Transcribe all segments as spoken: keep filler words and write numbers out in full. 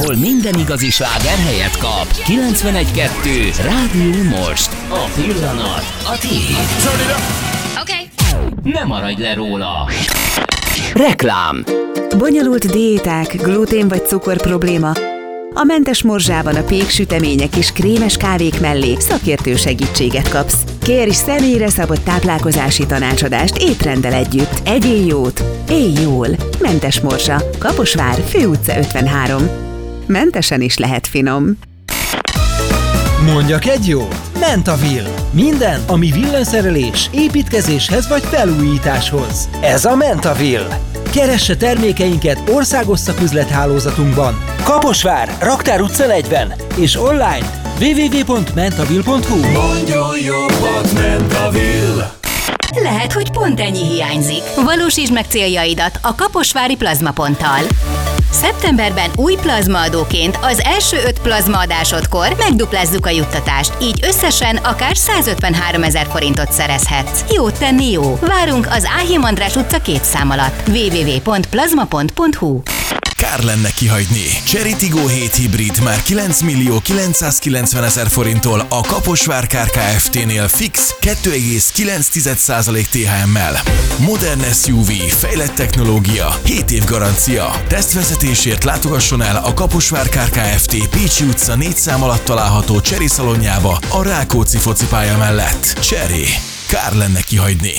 ahol minden igazi sláger helyet kap. kilencvenegy kettő Rádió Most. A pillanat a tiéd. Oké. Ne maradj le róla. Reklám. Bonyolult diéták, glutén vagy cukor probléma? A Mentes Morzsában a péksütemények és krémes kávék mellé szakértő segítséget kapsz. Kérj személyre szabott táplálkozási tanácsadást étrenddel együtt. Egyél jót, élj jól. Mentes Morzsa, Kaposvár, Főutca ötvenhárom. Mentesen is lehet finom. Mondjak egy jót? Mentaville. Minden, ami villanyszerelés, építkezéshez vagy felújításhoz. Ez a Mentaville. Keresse termékeinket országos szaküzlethálózatunkban. Kaposvár, Raktár utca negyven és online double-u double-u double-u pont mentaville pont hu. Mondjon jobbat, Mentaville! Lehet, hogy pont ennyi hiányzik. Valósítsd meg céljaidat a Kaposvári Plazmaponttal. Szeptemberben új plazmaadóként az első öt plazmaadásodkor megduplázzuk a juttatást, így összesen akár százötvenháromezer forintot szerezhetsz. Jót tenni jó. Várunk az Áhim András utca két szám alatt. double-u double-u double-u pont plazmapont pont hu. Kár lenne kihagyni. Chery Tiggo hét hibrid már kilenc millió kilencszázkilencven ezer forinttól a Kaposvár Kár Kft-nél fix kettő egész kilenc százalék té há emmel. Modern es u vé, fejlett technológia, hét év garancia. Tesztvezetésért látogasson el a Kaposvár Kár Kft. Pécsi utca négy szám alatt található Chery szalonjába a Rákóczi focipálya mellett. Chery. Kár lenne kihagyni.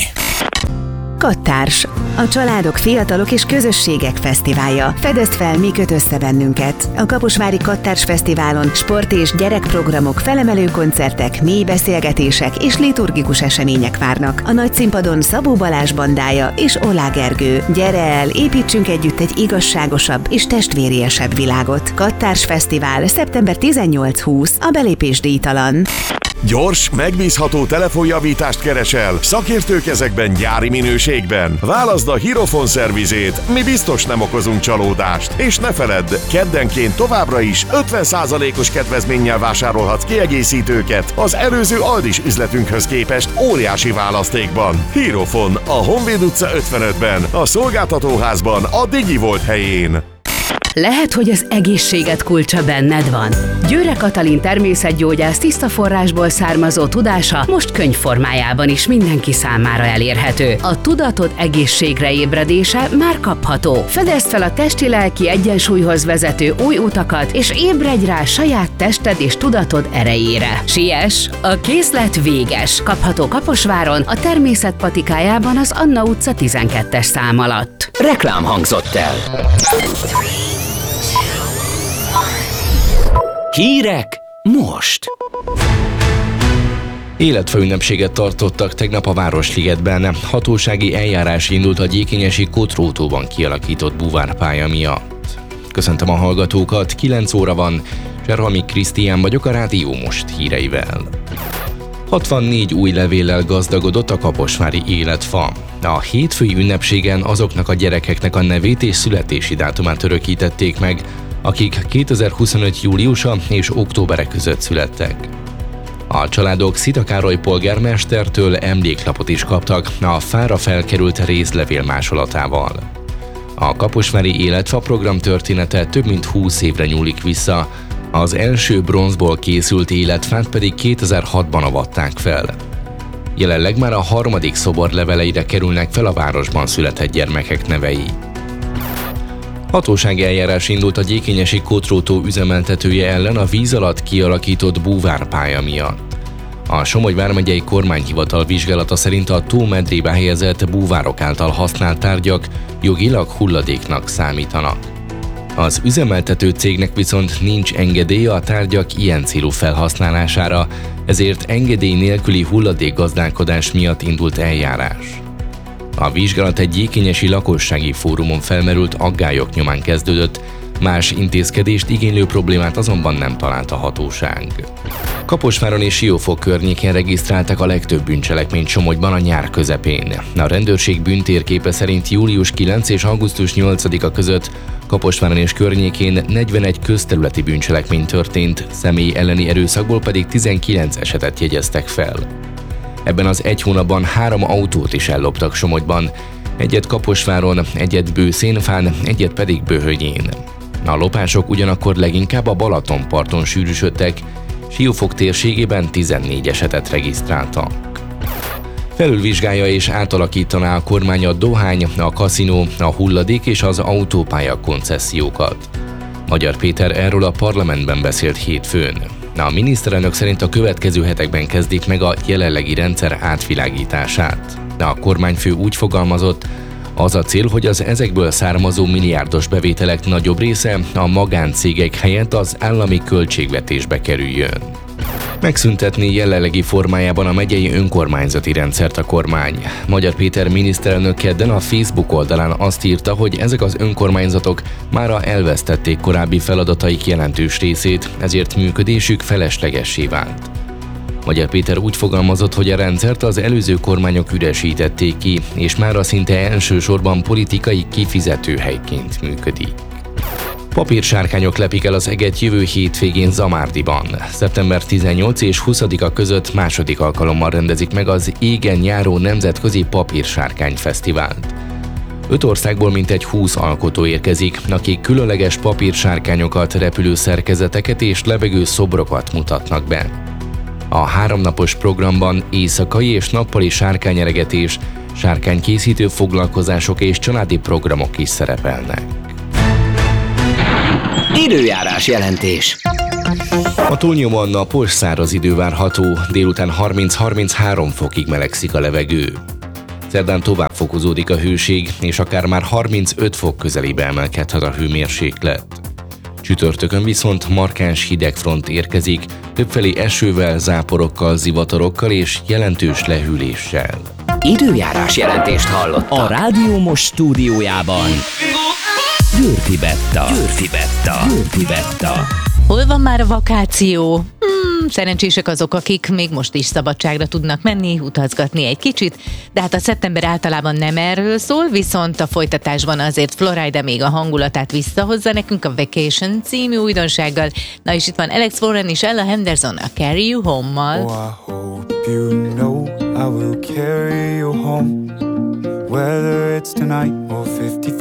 Kattárs. A családok, fiatalok és közösségek fesztiválja. Fedezd fel, mi köt össze bennünket. A Kaposvári Kattárs Fesztiválon sport- és gyerekprogramok, felemelő koncertek, mély beszélgetések és liturgikus események várnak. A nagy színpadon Szabó Balázs bandája és Olá Gergő. Gyere el, építsünk együtt egy igazságosabb és testvériesebb világot. Kattárs Fesztivál szeptember tizennyolc-húsz. A belépés díjtalan. Gyors, megbízható telefonjavítást keresel, szakértő kezekben, gyári minőségben. Válaszd a Hirofon szervizét, mi biztos nem okozunk csalódást. És ne feledd, keddenként továbbra is ötven százalékos kedvezménnyel vásárolhatsz kiegészítőket az előző Aldis üzletünkhöz képest óriási választékban. Hirofon, a Honvéd utca ötvenötben, a szolgáltatóházban, a Digi Volt helyén. Lehet, hogy az egészséged kulcsa benned van. Győre Katalin természetgyógyász tiszta forrásból származó tudása most könyvformájában is mindenki számára elérhető. A tudatod egészségre ébredése már kapható. Fedezd fel a testi-lelki egyensúlyhoz vezető új utakat, és ébredj rá saját tested és tudatod erejére. Siess, a készlet véges. Kapható Kaposváron, a Természet patikájában az Anna utca tizenkettes szám alatt. Reklám hangzott el. Hírek most. Életfőünnepséget tartottak tegnap a Városligetben. Hatósági eljárás indult a gyékényesi Kotrótóban kialakított búvárpálya miatt. Köszöntöm a hallgatókat, kilenc óra van, Zserhalmi Krisztián vagyok a Rádió Most híreivel. hatvannégy új levéllel gazdagodott a kaposvári életfa. A hétfői ünnepségen azoknak a gyerekeknek a nevét és születési dátumát örökítették meg, akik kétezer-huszonöt júliusa és októbere között születtek. A családok Szita Károly polgármestertől emléklapot is kaptak a fára felkerült rézlevél másolatával. A kaposvári életfa program története több mint húsz évre nyúlik vissza, az első bronzból készült életfát pedig kétezer-hatban avatták fel. Jelenleg már a harmadik szobor leveleire kerülnek fel a városban született gyermekek nevei. Hatósági eljárás indult a gyékényesi Kotrótó üzemeltetője ellen a víz alatt kialakított búvárpálya miatt. A Somogy vármegyei kormányhivatal vizsgálata szerint a tó medrébe helyezett búvárok által használt tárgyak jogilag hulladéknak számítanak. Az üzemeltető cégnek viszont nincs engedélye a tárgyak ilyen célú felhasználására, ezért engedély nélküli hulladékgazdálkodás miatt indult eljárás. A vizsgálat egy gyékényesi lakossági fórumon felmerült aggályok nyomán kezdődött, más intézkedést igénylő problémát azonban nem talált a hatóság. Kaposváron és Siófok környékén regisztráltak a legtöbb bűncselekményt Somogyban a nyár közepén. A rendőrség bűntérképe szerint július kilencedike és augusztus nyolcadika között Kaposváron és környékén negyvenegy közterületi bűncselekmény történt, személy elleni erőszakból pedig tizenkilenc esetet jegyeztek fel. Ebben az egy hónapban három autót is elloptak Somogyban, egyet Kaposváron, egyet Bőszénfán, egyet pedig Böhönyén. A lopások ugyanakkor leginkább a Balatonparton sűrűsödtek, Siófok térségében tizennégy esetet regisztráltak. Felülvizsgálja és átalakítaná a kormány a dohány, a kaszinó, a hulladék és az autópálya koncesziókat. Magyar Péter erről a parlamentben beszélt hétfőn. A miniszterelnök szerint a következő hetekben kezdik meg a jelenlegi rendszer átvilágítását. A kormányfő úgy fogalmazott, az a cél, hogy az ezekből származó milliárdos bevételek nagyobb része a magáncégek helyett az állami költségvetésbe kerüljön. Megszüntetni jelenlegi formájában a megyei önkormányzati rendszert a kormány. Magyar Péter miniszterelnök kedden a Facebook oldalán azt írta, hogy ezek az önkormányzatok mára elvesztették korábbi feladataik jelentős részét, ezért működésük feleslegessé vált. Magyar Péter úgy fogalmazott, hogy a rendszert az előző kormányok üresítették ki, és mára szinte elsősorban politikai kifizetőhelyként működik. Papírsárkányok lepik el az Eget jövő hétvégén Zamárdiban. szeptember tizennyolcadika és huszadika között második alkalommal rendezik meg az Égen járó nemzetközi papírsárkány fesztivált. Öt országból mintegy húsz alkotó érkezik, akik különleges papírsárkányokat, repülőszerkezeteket és levegő szobrokat mutatnak be. A háromnapos programban éjszakai és nappali sárkányeregetés, sárkánykészítő foglalkozások és családi programok is szerepelnek. Időjárás jelentés. A túlnyomóan napos, száraz idő várható, délután harminc-harminchárom fokig melegszik a levegő. Szerdán tovább fokozódik a hőség, és akár már harmincöt fok közelébe emelkedhet a hőmérséklet. Csütörtökön viszont markáns hidegfront érkezik, többfelé esővel, záporokkal, zivatorokkal és jelentős lehűléssel. Időjárás jelentést hallottak. A Rádió Most stúdiójában Győrfi Betta. Győrfi Betta. Győrfi Betta. Hol van már a vakáció? Hmm, szerencsések azok, akik még most is szabadságra tudnak menni, utazgatni egy kicsit, de hát a szeptember általában nem erről szól, viszont a folytatásban azért Florida még a hangulatát visszahozza nekünk a Vacation című újdonsággal. Na és itt van Alex Warren és Ella Henderson a Carry You Home-mal. Oh, I hope you know I will carry you home, whether it's tonight or fifty-five